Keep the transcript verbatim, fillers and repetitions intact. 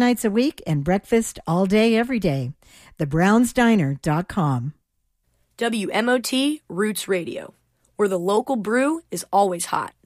nights a week and breakfast all day, every day. the browns diner dot com. W M O T Roots Radio, where the local brew is always hot.